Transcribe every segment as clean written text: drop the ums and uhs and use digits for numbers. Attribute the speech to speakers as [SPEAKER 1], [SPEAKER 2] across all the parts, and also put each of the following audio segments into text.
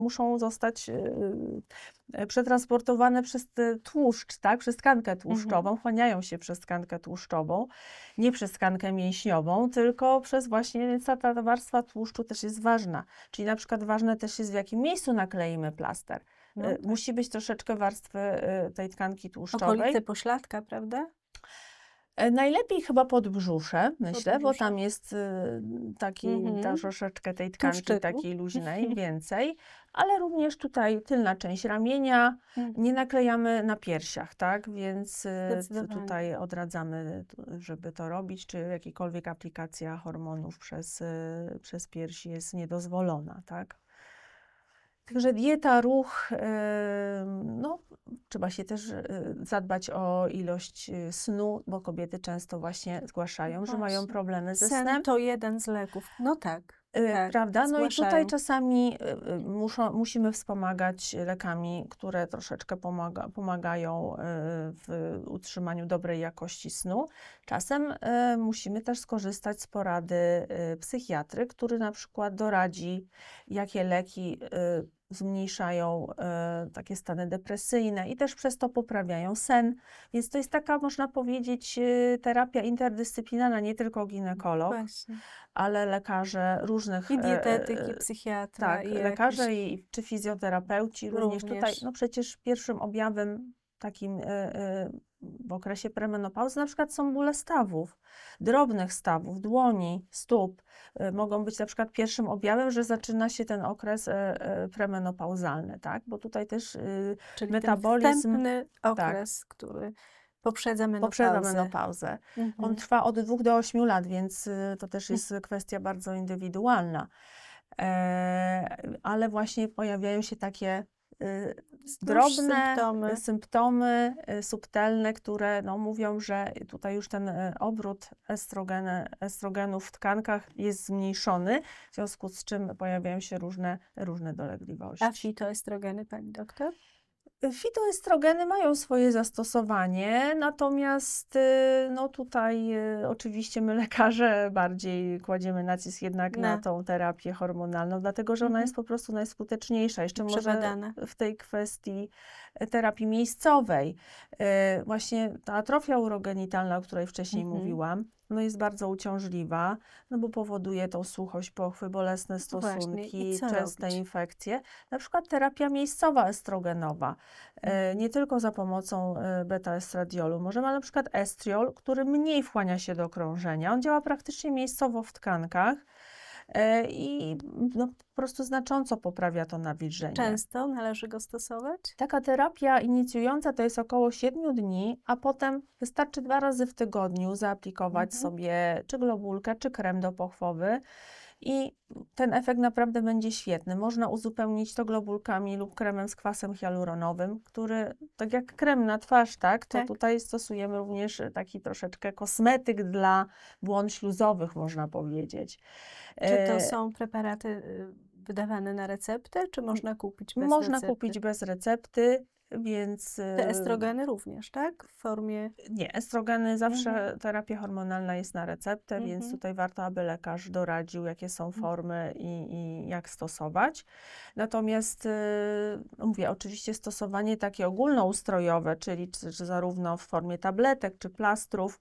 [SPEAKER 1] muszą zostać przetransportowane przez tłuszcz, tak? Przez tkankę tłuszczową, wchłaniają się przez tkankę tłuszczową, nie przez tkankę mięśniową, tylko przez właśnie, więc ta warstwa tłuszczu też jest ważna. Czyli na przykład ważne też jest, w jakim miejscu nakleimy plaster.
[SPEAKER 2] No tak.
[SPEAKER 1] Musi być troszeczkę warstwy tej tkanki tłuszczowej.
[SPEAKER 2] Okolice pośladka, prawda?
[SPEAKER 1] Najlepiej chyba podbrzusze, myślę, bo
[SPEAKER 2] Podbrzusze.
[SPEAKER 1] tam jest troszeczkę tej tkanki
[SPEAKER 2] Tłuszczyku.
[SPEAKER 1] takiej luźnej, więcej, ale również tutaj tylna część ramienia, nie naklejamy na piersiach, tak, więc
[SPEAKER 2] Zdecydowanie.
[SPEAKER 1] tutaj odradzamy, żeby to robić, czy jakakolwiek aplikacja hormonów przez piersi jest niedozwolona, tak. Także dieta, ruch, no, trzeba się też zadbać o ilość snu, bo kobiety często właśnie zgłaszają, że mają
[SPEAKER 2] Właśnie.
[SPEAKER 1] problemy ze
[SPEAKER 2] Sen
[SPEAKER 1] snem.
[SPEAKER 2] to jeden z leków. No tak, tak,
[SPEAKER 1] Prawda? No i tutaj
[SPEAKER 2] zgłaszają.
[SPEAKER 1] czasami musimy wspomagać lekami, które troszeczkę pomagają w utrzymaniu dobrej jakości snu. Czasem musimy też skorzystać z porady psychiatry, który na przykład doradzi, jakie leki zmniejszają takie stany depresyjne i też przez to poprawiają sen. Więc to jest taka, można powiedzieć, terapia interdyscyplinarna, nie tylko ginekolog,
[SPEAKER 2] Właśnie.
[SPEAKER 1] ale lekarze różnych...
[SPEAKER 2] I dietetyk, i psychiatra,
[SPEAKER 1] Tak,
[SPEAKER 2] i
[SPEAKER 1] lekarze
[SPEAKER 2] jakiś...
[SPEAKER 1] czy fizjoterapeuci również tutaj,
[SPEAKER 2] Również.
[SPEAKER 1] no przecież pierwszym objawem takim w okresie premenopauzy na przykład są bóle stawów, drobnych stawów, dłoni, stóp. Mogą być na przykład pierwszym objawem, że zaczyna się ten okres premenopauzalny, tak? Bo tutaj też
[SPEAKER 2] Czyli
[SPEAKER 1] metabolizm...
[SPEAKER 2] ten wstępny okres, który poprzedza menopauzę.
[SPEAKER 1] menopauzę. On trwa od 2 do 8 lat, więc to też jest kwestia bardzo indywidualna. Ale właśnie pojawiają się takie drobne symptomy subtelne, które no, mówią, że tutaj już ten obrót estrogenów w tkankach jest zmniejszony, w związku z czym pojawiają się różne dolegliwości.
[SPEAKER 2] A fitoestrogeny, pani doktor?
[SPEAKER 1] Fitoestrogeny mają swoje zastosowanie, natomiast no tutaj oczywiście my lekarze bardziej kładziemy nacisk jednak na tą terapię hormonalną, dlatego że ona jest po prostu najskuteczniejsza. Jeszcze może w tej kwestii terapii miejscowej. Właśnie ta atrofia urogenitalna, o której wcześniej mówiłam, no jest bardzo uciążliwa, no bo powoduje tą suchość pochwy, bolesne stosunki, częste infekcje. Na przykład terapia miejscowa estrogenowa, nie tylko za pomocą beta-estradiolu. Możemy, ale na przykład estriol, który mniej wchłania się do krążenia. On działa praktycznie miejscowo w tkankach i no, po prostu znacząco poprawia to nawilżenie.
[SPEAKER 2] Często należy go stosować?
[SPEAKER 1] Taka terapia inicjująca to jest około 7 dni, a potem wystarczy 2 razy w tygodniu zaaplikować sobie czy globulkę, czy krem dopochwowy i ten efekt naprawdę będzie świetny. Można uzupełnić to globulkami lub kremem z kwasem hialuronowym, który, tak jak krem na twarz, tak, to tutaj stosujemy również taki troszeczkę kosmetyk dla błon śluzowych, można powiedzieć.
[SPEAKER 2] Czy to są preparaty wydawane na receptę, czy można kupić bez recepty?
[SPEAKER 1] Można kupić bez recepty, więc...
[SPEAKER 2] Te estrogeny również, tak? W formie...
[SPEAKER 1] Nie, estrogeny zawsze, terapia hormonalna jest na receptę, więc tutaj warto, aby lekarz doradził, jakie są formy i jak stosować. Natomiast, mówię, oczywiście stosowanie takie ogólnoustrojowe, czyli czy zarówno w formie tabletek, czy plastrów,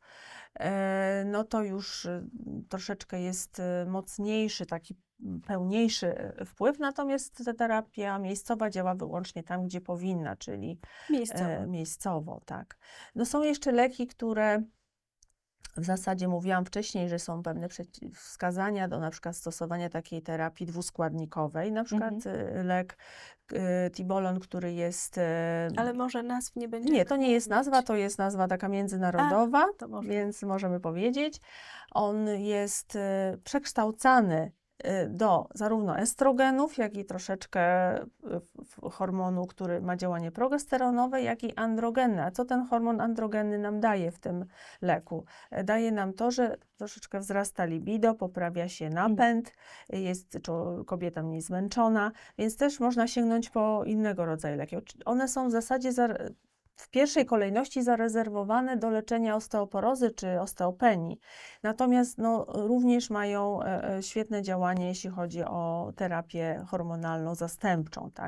[SPEAKER 1] no to już troszeczkę jest mocniejszy, taki pełniejszy wpływ, natomiast ta terapia miejscowa działa wyłącznie tam, gdzie powinna, czyli miejscowo, tak. No są jeszcze leki, które w zasadzie mówiłam wcześniej, że są pewne przeciwwskazania do na przykład stosowania takiej terapii dwuskładnikowej, na przykład lek Tibolon, który jest...
[SPEAKER 2] Ale może nazw nie będzie?
[SPEAKER 1] Nie, to nie jest nazwa, to jest nazwa taka międzynarodowa, więc możemy powiedzieć. On jest przekształcany do zarówno estrogenów, jak i troszeczkę hormonu, który ma działanie progesteronowe, jak i androgenne. A co ten hormon androgenny nam daje w tym leku? Daje nam to, że troszeczkę wzrasta libido, poprawia się napęd, jest kobieta mniej zmęczona, więc też można sięgnąć po innego rodzaju leki. One są w zasadzie w pierwszej kolejności zarezerwowane do leczenia osteoporozy czy osteopenii. Natomiast no, również mają świetne działanie, jeśli chodzi o terapię hormonalną zastępczą, tak?